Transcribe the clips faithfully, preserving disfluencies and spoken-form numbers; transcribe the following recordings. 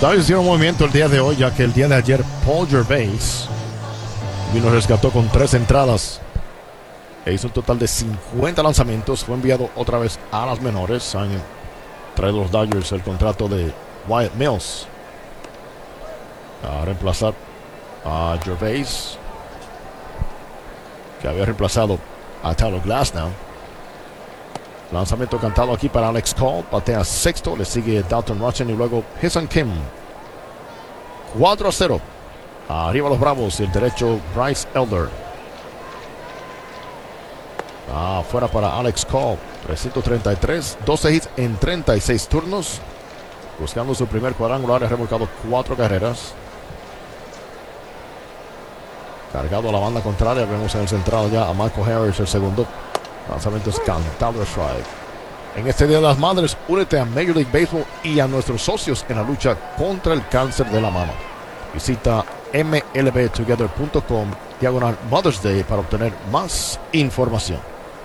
Dodgers hicieron movimiento el día de hoy, ya que el día de ayer Paul Gervais vino y rescató con tres entradas e hizo un total de cincuenta lanzamientos. Fue enviado otra vez a las menores. Han traído los Dodgers el contrato de Wyatt Mills a reemplazar a Gervais, que había reemplazado a Tyler Glasnow. Lanzamiento cantado aquí para Alex Cole, batea sexto, le sigue Dalton Rushing y luego Ha-Seong Kim. cuatro a cero. Arriba los Bravos y el derecho Bryce Elder. Afuera para Alex Cole, trescientos treinta y tres, doce hits en treinta y seis turnos. Buscando su primer cuadrangular, ha remolcado cuatro carreras. Cargado a la banda contraria, vemos en el central ya a Michael Harris, el segundo. Lanzamiento es cantado de strike. En este Día de las Madres, únete a Major League Baseball y a nuestros socios en la lucha contra el cáncer de la mama. Visita m l b together punto com diagonal Mother's Day para obtener más información.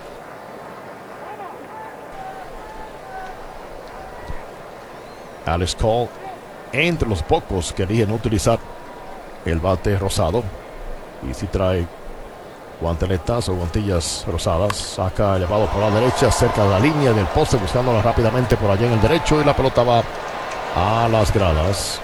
Alex Cole, entre los pocos que eligen utilizar el bate rosado, y si trae guanteletas o guantillas rosadas. Saca llevado por la derecha cerca de la línea del poste, buscándola rápidamente por allá en el derecho, y la pelota va a las gradas.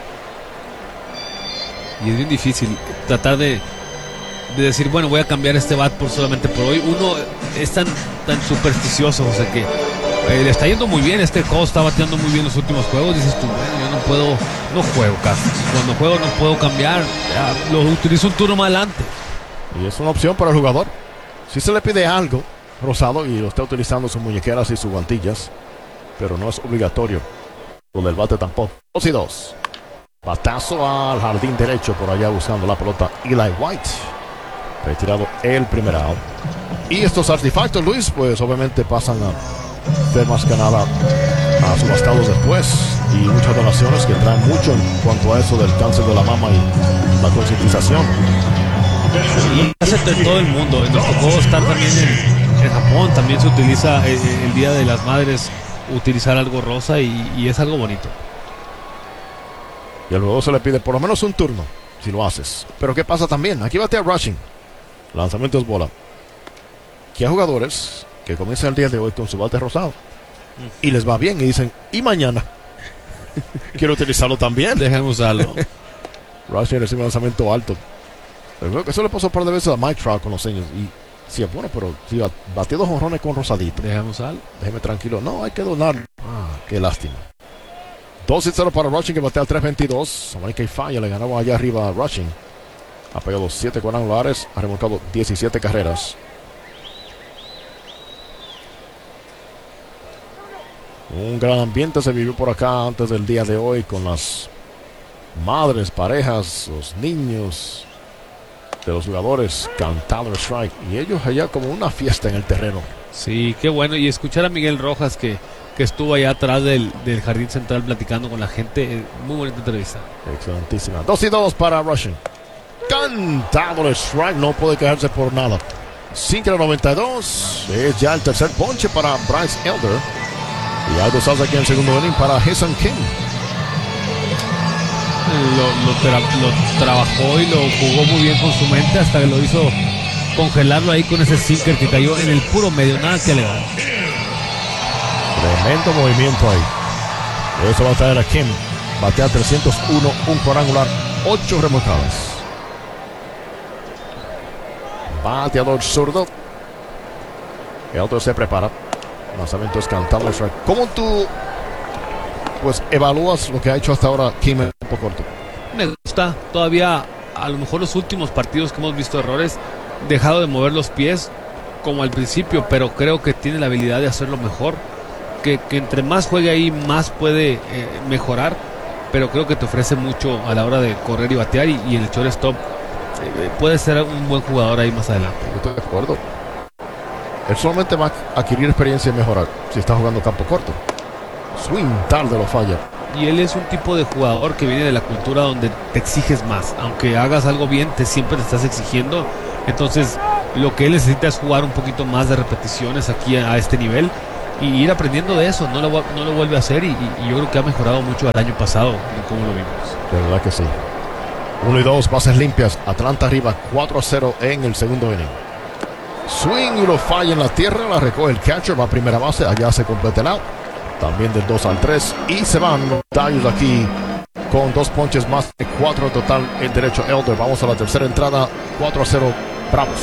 Y es bien difícil tratar de, de decir, bueno, voy a cambiar este bat por solamente por hoy. Uno es tan, tan supersticioso, o sea que eh, le está yendo muy bien. Este Cole está bateando muy bien los últimos juegos. Dices tú, bueno, yo no puedo, no juego casi. Cuando juego no puedo cambiar, ya, lo utilizo un turno más adelante. Y es una opción para el jugador. Si se le pide algo rosado y lo está utilizando sus muñequeras y sus guantillas, pero no es obligatorio. Lo del bate tampoco. Dos y dos. Batazo al jardín derecho por allá buscando la pelota Eli White. Retirado el primer out. Y estos artefactos, Luis, pues obviamente pasan a ser más que nada a subastados después. Y muchas donaciones que traen mucho en cuanto a eso del cáncer de la mama y la concientización. Y hace en todo el mundo. Nos tocó estar también en, en Japón. También se utiliza el, el Día de las Madres, utilizar algo rosa, y, y es algo bonito. Y luego se le pide por lo menos un turno si lo haces. Pero ¿qué pasa también? Aquí batea Rushing. Lanzamiento es bola. Que hay jugadores que comienzan el día de hoy con su bate rosado y les va bien y dicen, y mañana quiero utilizarlo también. Déjame usarlo. Rushing recibe un lanzamiento alto. Eso le pasó un par de veces a Mike Trout con los años. Y sí, bueno, pero si batió dos jonrones con rosadito. Déjame usarlo. Déjeme tranquilo. No, hay que donarlo. Ah, qué lástima. dos y cero para Rushing, que batea al tres veintidós. Amanica y falla, le ganaba allá arriba a Rushing. Ha pegado siete cuadrangulares, ha remolcado diecisiete carreras. Un gran ambiente se vivió por acá antes del día de hoy, con las madres, parejas, los niños de los jugadores cantando el strike, y ellos allá como una fiesta en el terreno. Sí, qué bueno. Y escuchar a Miguel Rojas, que, que estuvo allá atrás del, del jardín central platicando con la gente. Muy bonita entrevista. Excelentísima. dos y dos para Rushing. Cantado el strike, no puede quejarse por nada. cinco a noventa y dos. Es ya el tercer ponche para Bryce Elder. Y hay dos outs aquí en el segundo inning para Ha-Seong Kim. Lo, lo, tra lo trabajó y lo jugó muy bien con su mente, hasta que lo hizo congelarlo ahí con ese sinker que cayó en el puro medio. Nada que alegar. Tremendo movimiento ahí. Eso va a traer a Kim. Batea trescientos uno, un cuadrangular, ocho remolcadas. Bateador zurdo. El otro se prepara. Lanzamiento es cantado. ¿Cómo tú pues evalúas lo que ha hecho hasta ahora Kim en tiempo corto? Me gusta. Todavía, a lo mejor los últimos partidos que hemos visto errores, dejado de mover los pies como al principio, pero creo que tiene la habilidad de hacerlo mejor. Que, que entre más juegue ahí, más puede eh, mejorar. Pero creo que te ofrece mucho a la hora de correr y batear, y, y el shortstop eh, puede ser un buen jugador ahí más adelante. Estoy de acuerdo. Él solamente va a adquirir experiencia y mejorar si está jugando campo corto. Swing tarde lo falla. Y él es un tipo de jugador que viene de la cultura donde te exiges más. Aunque hagas algo bien, te siempre te estás exigiendo. Entonces lo que él necesita es jugar un poquito más de repeticiones aquí a, a este nivel. y ir aprendiendo de eso. No lo, no lo vuelve a hacer y, y, y yo creo que ha mejorado mucho el año pasado en cómo lo vimos. De verdad que sí. Uno y dos, bases limpias. Atlanta arriba cuatro a cero en el segundo inning. Swing y lo falla en la tierra. La recoge el catcher. Va a primera base. Allá se completa el out. También del dos al tres. Y se van los Dodgers aquí con dos ponches más de cuatro total el derecho Elder. Vamos a la tercera entrada. cuatro a cero Bravos.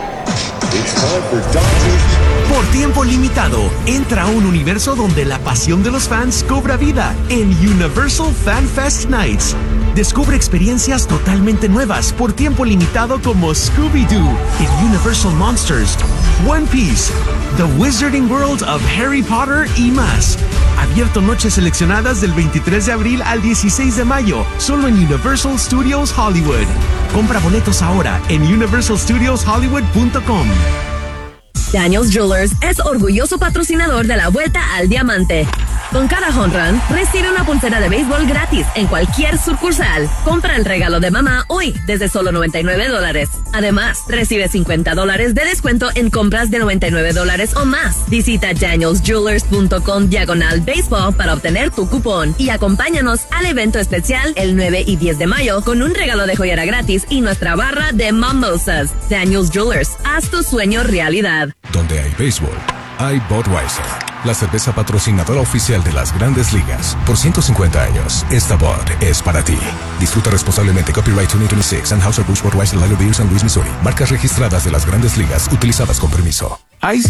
Por tiempo limitado, entra a un universo donde la pasión de los fans cobra vida en Universal Fan Fest Nights. Descubre experiencias totalmente nuevas por tiempo limitado como Scooby-Doo en Universal Monsters, One Piece, The Wizarding World of Harry Potter y más. Abierto noches seleccionadas del veintitrés de abril al dieciséis de mayo, solo en Universal Studios Hollywood. Compra boletos ahora en universal studios hollywood punto com. Daniels Jewelers es orgulloso patrocinador de la Vuelta al Diamante. Con cada home run, recibe una pulsera de béisbol gratis en cualquier sucursal. Compra el regalo de mamá hoy desde solo noventa y nueve dólares. Además, recibe cincuenta dólares de descuento en compras de noventa y nueve dólares o más. Visita daniels jewelers punto com diagonal baseball para obtener tu cupón y acompáñanos al evento especial el nueve y diez de mayo con un regalo de joyera gratis y nuestra barra de mimosas. Daniels Jewelers, haz tu sueño realidad. Donde hay béisbol, hay Budweiser, la cerveza patrocinadora oficial de las Grandes Ligas. Por ciento cincuenta años, esta Bud es para ti. Disfruta responsablemente. Copyright veinte veintiséis. Anheuser-Busch Budweiser Lager Beer San Luis, Missouri. Marcas registradas de las Grandes Ligas utilizadas con permiso.